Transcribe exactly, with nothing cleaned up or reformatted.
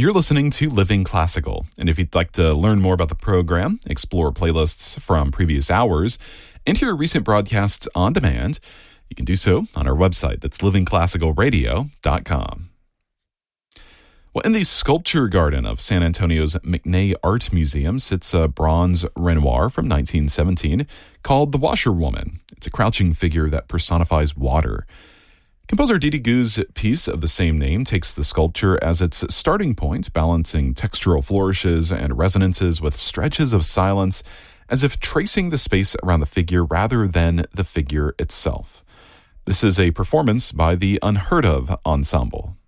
You're listening to Living Classical, and if you'd like to learn more about the program, explore playlists from previous hours, and hear recent broadcasts on demand, you can do so on our website. That's living classical radio dot com. Well, in the sculpture garden of San Antonio's McNay Art Museum sits a bronze Renoir from nineteen seventeen called The Washerwoman. It's a crouching figure that personifies water. Composer Didi Gu's piece of the same name takes the sculpture as its starting point, balancing textural flourishes and resonances with stretches of silence, as if tracing the space around the figure rather than the figure itself. This is a performance by the Unheard Of Ensemble.